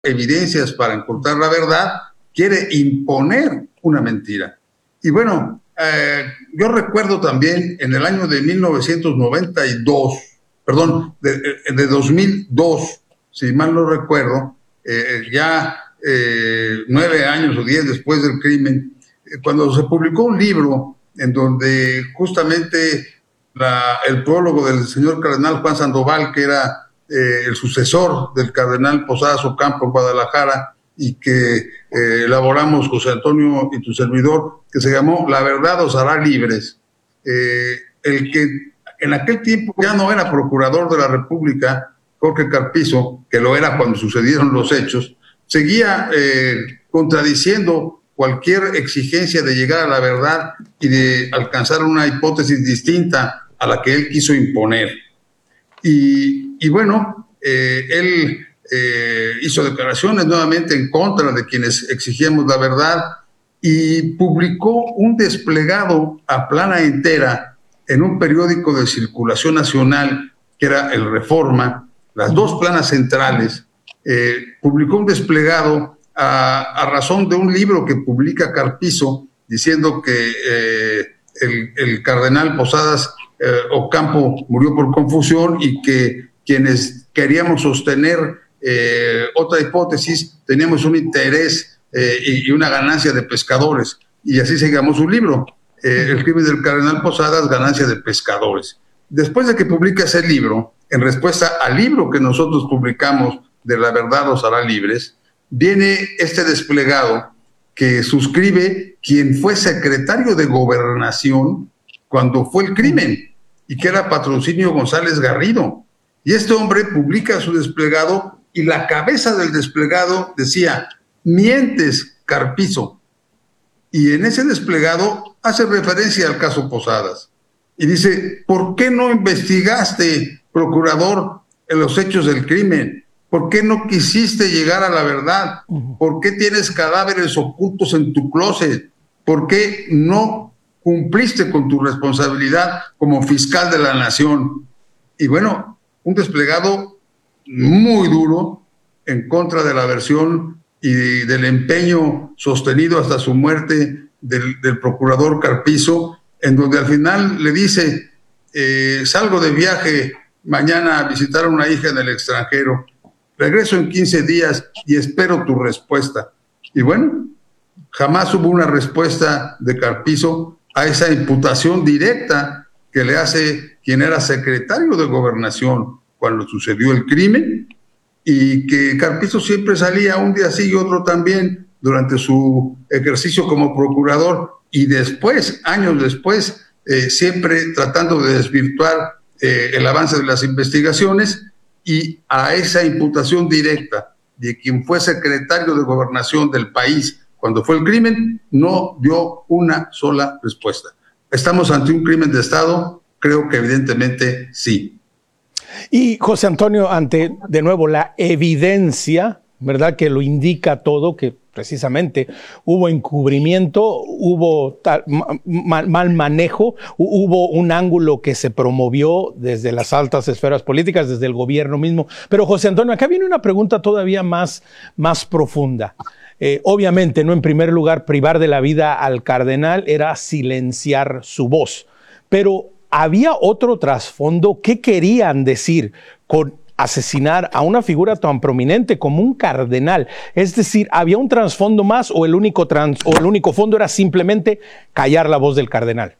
evidencias para encontrar la verdad, quiere imponer una mentira. Y bueno, yo recuerdo también en el año de 1992, perdón, de 2002, si mal no recuerdo, ya 9 años o 10 después del crimen, cuando se publicó un libro en donde justamente el prólogo del señor cardenal Juan Sandoval, que era el sucesor del cardenal Posadas Ocampo en Guadalajara, y que elaboramos José Antonio y tu servidor, que se llamó La verdad os hará libres. El que en aquel tiempo ya no era procurador de la República, Jorge Carpizo, que lo era cuando sucedieron los hechos, seguía contradiciendo cualquier exigencia de llegar a la verdad y de alcanzar una hipótesis distinta a la que él quiso imponer. Y bueno, él hizo declaraciones nuevamente en contra de quienes exigíamos la verdad y publicó un desplegado a plana entera en un periódico de circulación nacional que era el Reforma, las dos planas centrales. Publicó un desplegado a razón de un libro que publica Carpizo diciendo que el cardenal Posadas Ocampo murió por confusión y que quienes queríamos sostener otra hipótesis teníamos un interés y una ganancia de pescadores, y así se llamó su libro, El crimen del cardenal Posadas, ganancia de pescadores. Después de que publica ese libro, en respuesta al libro que nosotros publicamos de La verdad os hará libres, viene este desplegado que suscribe quien fue secretario de Gobernación cuando fue el crimen, y que era Patrocinio González Garrido. Y este hombre publica su desplegado y la cabeza del desplegado decía: mientes, Carpizo. Y en ese desplegado hace referencia al caso Posadas. Y dice: ¿por qué no investigaste, procurador, en los hechos del crimen? ¿Por qué no quisiste llegar a la verdad? ¿Por qué tienes cadáveres ocultos en tu closet? ¿Por qué no cumpliste con tu responsabilidad como fiscal de la nación? Y bueno, un desplegado muy duro en contra de la versión y del empeño sostenido hasta su muerte del procurador Carpizo, en donde al final le dice: salgo de viaje mañana a visitar a una hija en el extranjero, regreso en 15 días y espero tu respuesta. Y bueno, jamás hubo una respuesta de Carpizo a esa imputación directa que le hace quien era secretario de Gobernación cuando sucedió el crimen, y que Carpizo siempre salía un día sí y otro también durante su ejercicio como procurador, y después, años después, siempre tratando de desvirtuar el avance de las investigaciones, y a esa imputación directa de quien fue secretario de Gobernación del país cuando fue el crimen, no dio una sola respuesta. ¿Estamos ante un crimen de Estado? Creo que evidentemente sí. Y José Antonio, ante, de nuevo, la evidencia, ¿verdad?, que lo indica todo, que precisamente hubo encubrimiento, hubo mal manejo, hubo un ángulo que se promovió desde las altas esferas políticas, desde el gobierno mismo. Pero José Antonio, acá viene una pregunta todavía más profunda. Obviamente, no en primer lugar, privar de la vida al cardenal era silenciar su voz, pero había otro trasfondo. ¿Qué querían decir con asesinar a una figura tan prominente como un cardenal? Es decir, ¿había un trasfondo más o el único fondo era simplemente callar la voz del cardenal?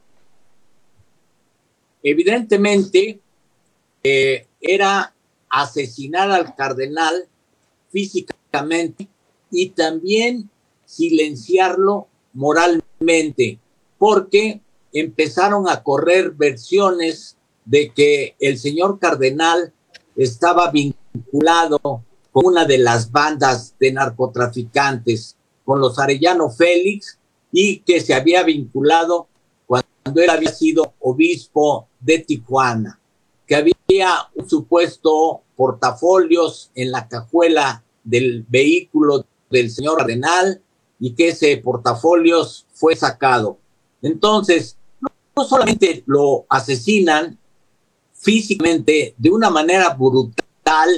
Evidentemente, era asesinar al cardenal físicamente y también silenciarlo moralmente, porque empezaron a correr versiones de que el señor cardenal estaba vinculado con una de las bandas de narcotraficantes, con los Arellano Félix, y que se había vinculado cuando él había sido obispo de Tijuana, que había un supuesto portafolios en la cajuela del vehículo del señor cardenal y que ese portafolios fue sacado. Entonces, no solamente lo asesinan físicamente de una manera brutal,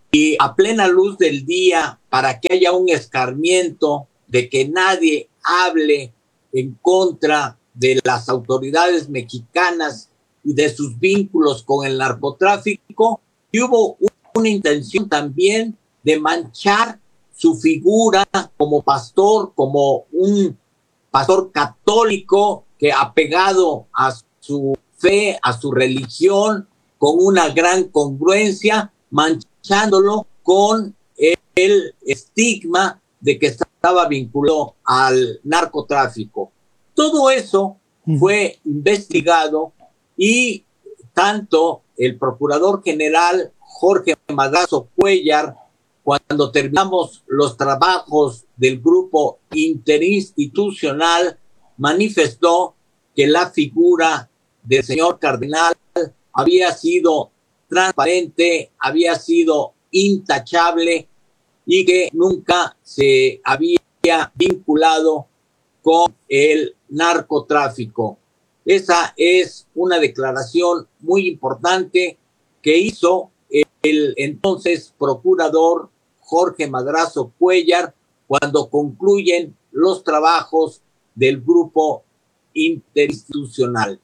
y a plena luz del día, para que haya un escarmiento de que nadie hable en contra de las autoridades mexicanas y de sus vínculos con el narcotráfico, y hubo una intención también de manchar su figura como pastor, como un pastor católico que apegado a su fe, a su religión, con una gran congruencia, manchándolo con el estigma de que estaba vinculado al narcotráfico. Todo eso fue investigado y tanto el procurador general Jorge Madrazo Cuéllar, cuando terminamos los trabajos del grupo interinstitucional, manifestó que la figura del señor cardenal había sido transparente, había sido intachable y que nunca se había vinculado con el narcotráfico. Esa es una declaración muy importante que hizo el entonces procurador Jorge Madrazo Cuéllar cuando concluyen los trabajos del grupo interinstitucional.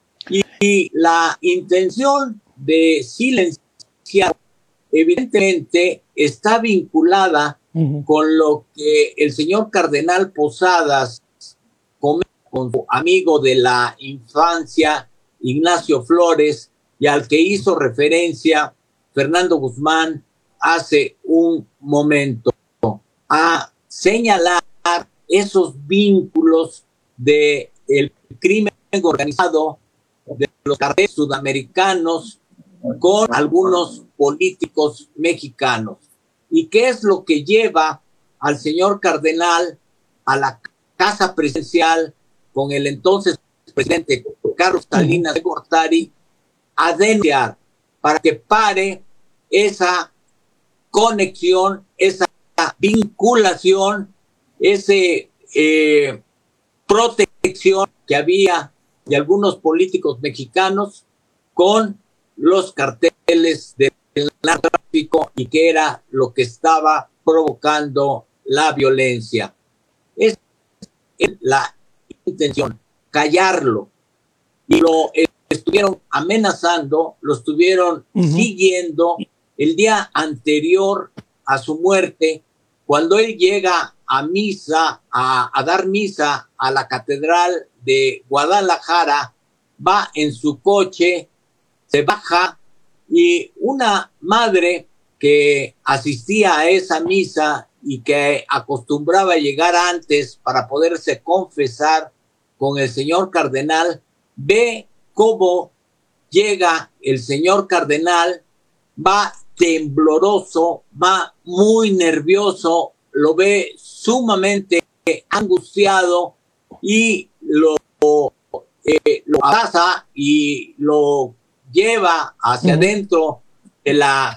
Y la intención de silenciar evidentemente está vinculada con lo que el señor cardenal Posadas comenta con su amigo de la infancia, Ignacio Flores, y al que hizo referencia Fernando Guzmán hace un momento, a señalar esos vínculos del crimen organizado de los carteles sudamericanos con algunos políticos mexicanos. ¿Y qué es lo que lleva al señor cardenal a la casa presidencial con el entonces presidente Carlos Salinas de Gortari a denunciar para que pare esa conexión, esa vinculación, ese protección que había de algunos políticos mexicanos con los carteles del narcotráfico y que era lo que estaba provocando la violencia? Es la intención, callarlo, y lo estuvieron amenazando, lo estuvieron siguiendo el día anterior a su muerte, cuando él llega a misa, a dar misa a la Catedral de Guadalajara, va en su coche, se baja y una madre que asistía a esa misa y que acostumbraba a llegar antes para poderse confesar con el señor cardenal, ve cómo llega el señor cardenal, va tembloroso, va muy nervioso, lo ve sumamente angustiado y lo abraza y lo lleva hacia adentro de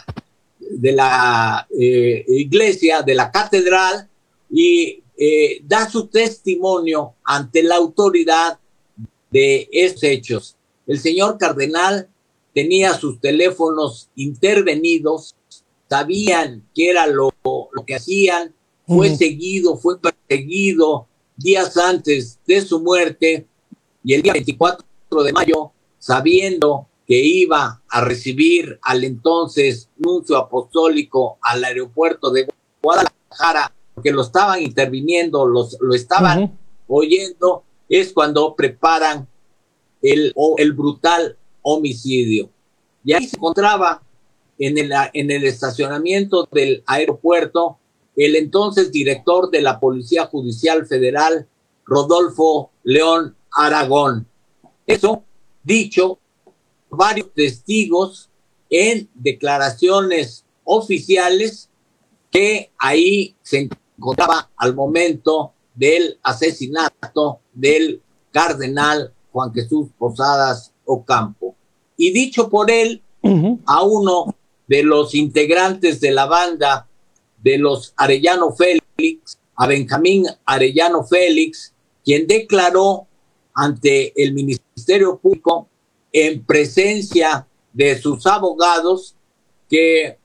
la iglesia, de la catedral, y da su testimonio ante la autoridad de estos hechos. El señor cardenal tenía sus teléfonos intervenidos, sabían qué era lo que hacían, fue seguido, fue perseguido días antes de su muerte, y el día 24 de mayo, sabiendo que iba a recibir al entonces nuncio apostólico al aeropuerto de Guadalajara, porque lo estaban interviniendo, lo estaban oyendo, es cuando preparan el brutal homicidio. Y ahí se encontraba en el estacionamiento del aeropuerto el entonces director de la Policía Judicial Federal, Rodolfo León Aragón. Eso dicho varios testigos en declaraciones oficiales, que ahí se encontraba al momento del asesinato del cardenal Juan Jesús Posadas Ocampo. Y dicho por él, a uno de los integrantes de la banda de los Arellano Félix, a Benjamín Arellano Félix, quien declaró ante el Ministerio Público en presencia de sus abogados que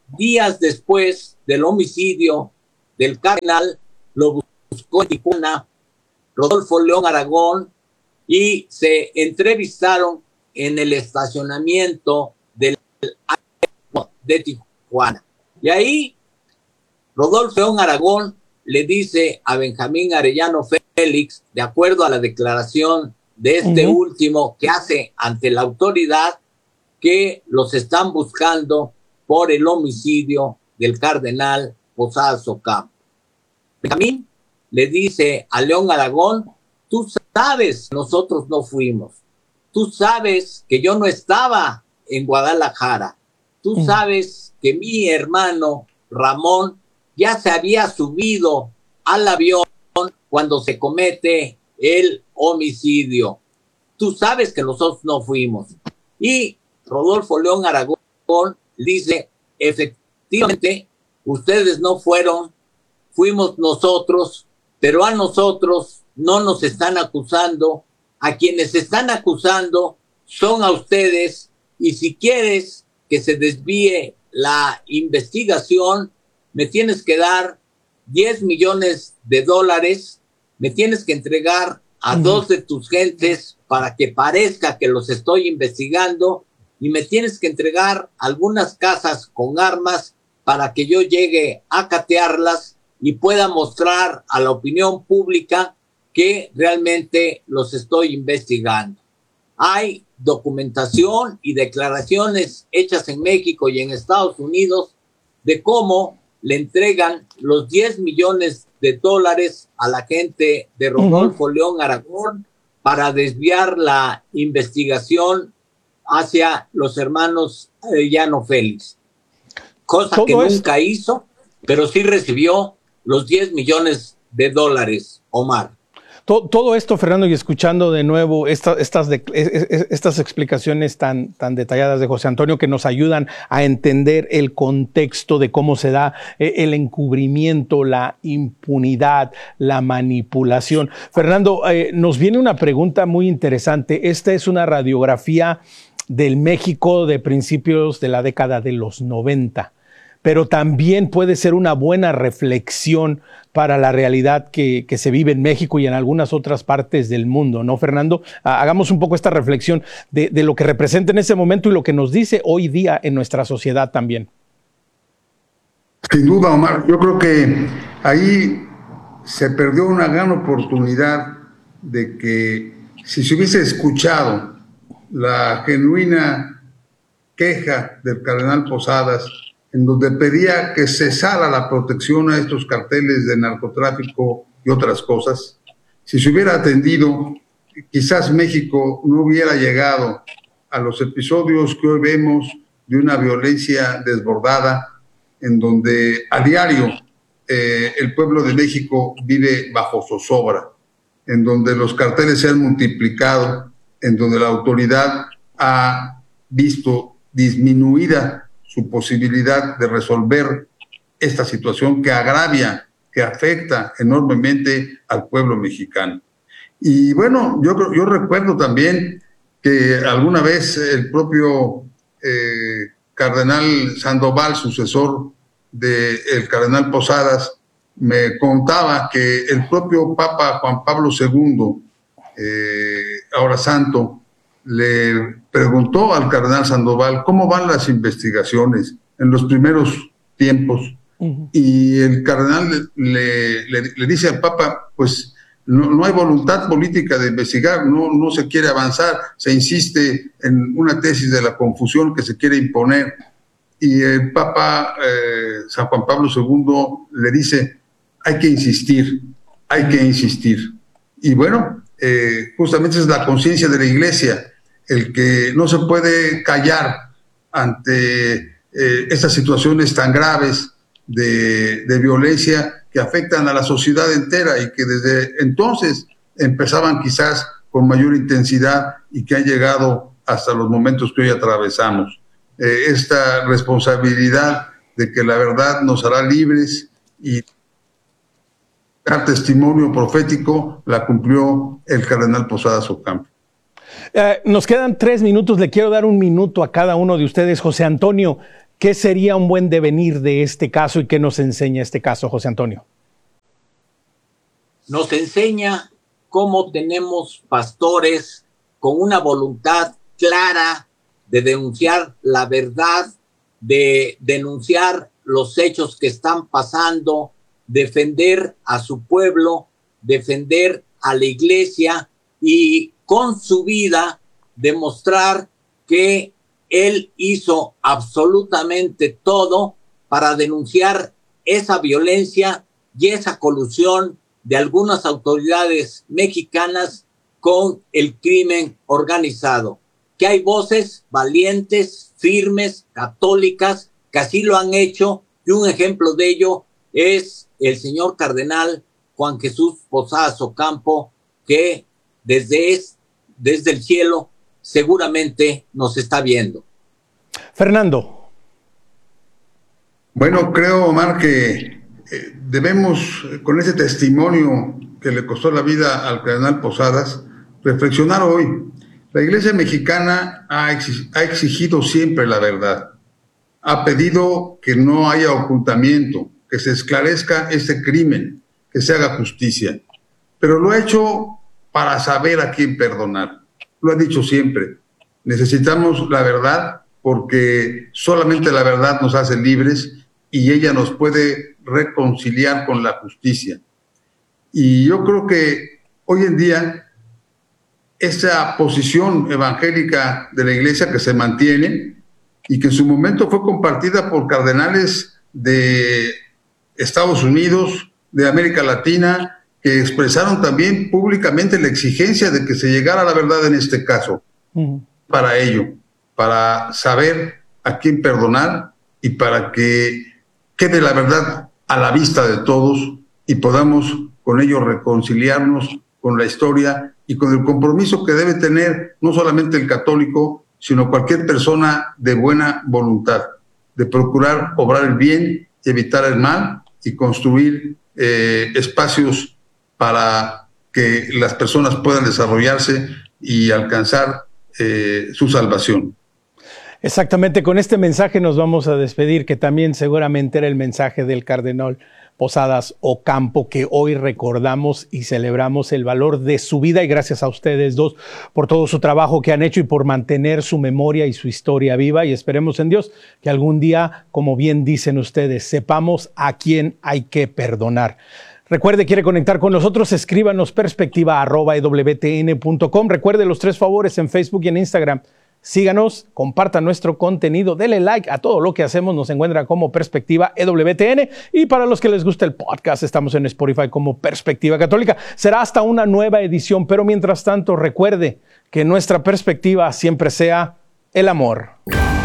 días después del homicidio del cardenal, lo buscó en Tijuana Rodolfo León Aragón y se entrevistaron en el estacionamiento del aeropuerto de Tijuana. Y ahí Rodolfo León Aragón le dice a Benjamín Arellano Félix, de acuerdo a la declaración de este último que hace ante la autoridad, que los están buscando por el homicidio del cardenal Posadas Ocampo. Benjamín le dice a León Aragón: tú sabes, nosotros no fuimos. Tú sabes que yo no estaba en Guadalajara. Tú sabes que mi hermano Ramón ya se había subido al avión cuando se comete el homicidio. Tú sabes que nosotros no fuimos. Y Rodolfo León Aragón dice: efectivamente, ustedes no fueron, fuimos nosotros, pero a nosotros no nos están acusando. A quienes están acusando son a ustedes, y si quieres que se desvíe la investigación, me tienes que dar $10 millones, me tienes que entregar a 2 de tus gentes para que parezca que los estoy investigando, y me tienes que entregar algunas casas con armas para que yo llegue a catearlas y pueda mostrar a la opinión pública que realmente los estoy investigando. Hay documentación y declaraciones hechas en México y en Estados Unidos de cómo le entregan los $10 millones a la gente de Rodolfo León Aragón para desviar la investigación hacia los hermanos Arellano Félix. Cosa que nunca hizo, pero sí recibió los $10 millones, Omar. Todo esto, Fernando, y escuchando de nuevo estas explicaciones tan detalladas de José Antonio, que nos ayudan a entender el contexto de cómo se da el encubrimiento, la impunidad, la manipulación. Fernando, nos viene una pregunta muy interesante. Esta es una radiografía del México de principios de la década de los 90. Pero también puede ser una buena reflexión para la realidad que se vive en México y en algunas otras partes del mundo, ¿no, Fernando? Hagamos un poco esta reflexión de lo que representa en ese momento y lo que nos dice hoy día en nuestra sociedad también. Sin duda, Omar, yo creo que ahí se perdió una gran oportunidad de que, si se hubiese escuchado la genuina queja del cardenal Posadas, en donde pedía que cesara la protección a estos carteles de narcotráfico y otras cosas, si se hubiera atendido, quizás México no hubiera llegado a los episodios que hoy vemos de una violencia desbordada, en donde a diario el pueblo de México vive bajo zozobra, en donde los carteles se han multiplicado, en donde la autoridad ha visto disminuida su posibilidad de resolver esta situación que agravia, que afecta enormemente al pueblo mexicano. Y bueno, yo recuerdo también que alguna vez el propio cardenal Sandoval, sucesor del cardenal Posadas, me contaba que el propio Papa Juan Pablo II, ahora santo, le preguntó al cardenal Sandoval cómo van las investigaciones en los primeros tiempos. Y el cardenal le dice al Papa: pues no hay voluntad política de investigar, no se quiere avanzar, se insiste en una tesis de la confusión que se quiere imponer. Y el Papa San Juan Pablo II le dice: hay que insistir. Y bueno, justamente es la conciencia de la Iglesia, el que no se puede callar ante estas situaciones tan graves de violencia que afectan a la sociedad entera y que desde entonces empezaban quizás con mayor intensidad y que han llegado hasta los momentos que hoy atravesamos. Esta responsabilidad de que la verdad nos hará libres y dar testimonio profético la cumplió el cardenal Posadas Ocampo. Nos quedan 3 minutos, le quiero dar 1 minuto a cada uno de ustedes. José Antonio, ¿qué sería un buen devenir de este caso y qué nos enseña este caso, José Antonio? Nos enseña cómo tenemos pastores con una voluntad clara de denunciar la verdad, de denunciar los hechos que están pasando, defender a su pueblo, defender a la iglesia y con su vida demostrar que él hizo absolutamente todo para denunciar esa violencia y esa colusión de algunas autoridades mexicanas con el crimen organizado. Que hay voces valientes, firmes, católicas, que así lo han hecho, y un ejemplo de ello es el señor cardenal Juan Jesús Posadas Ocampo, que desde el cielo seguramente nos está viendo. Fernando. Bueno, creo, Omar, que debemos, con ese testimonio que le costó la vida al cardenal Posadas, reflexionar hoy. La Iglesia mexicana ha exigido siempre la verdad. Ha pedido que no haya ocultamiento, que se esclarezca este crimen, que se haga justicia. Pero lo ha hecho para saber a quién perdonar. Lo ha dicho siempre. Necesitamos la verdad porque solamente la verdad nos hace libres y ella nos puede reconciliar con la justicia. Y yo creo que hoy en día esa posición evangélica de la Iglesia que se mantiene y que en su momento fue compartida por cardenales de Estados Unidos, de América Latina, que expresaron también públicamente la exigencia de que se llegara a la verdad en este caso. Para ello, para saber a quién perdonar y para que quede la verdad a la vista de todos y podamos con ello reconciliarnos con la historia y con el compromiso que debe tener no solamente el católico, sino cualquier persona de buena voluntad, de procurar obrar el bien, evitar el mal y construir espacios para que las personas puedan desarrollarse y alcanzar su salvación. Exactamente, con este mensaje nos vamos a despedir, que también seguramente era el mensaje del cardenal Posadas Ocampo, que hoy recordamos y celebramos el valor de su vida, y gracias a ustedes dos por todo su trabajo que han hecho y por mantener su memoria y su historia viva, y esperemos en Dios que algún día, como bien dicen ustedes, sepamos a quién hay que perdonar. Recuerde, quiere conectar con nosotros, escríbanos perspectiva@ewtn.com. Recuerde los 3 favores en Facebook y en Instagram. Síganos, compartan nuestro contenido, denle like a todo lo que hacemos, nos encuentra como Perspectiva EWTN, y para los que les gusta el podcast, estamos en Spotify como Perspectiva Católica. Será hasta una nueva edición, pero mientras tanto recuerde que nuestra perspectiva siempre sea el amor.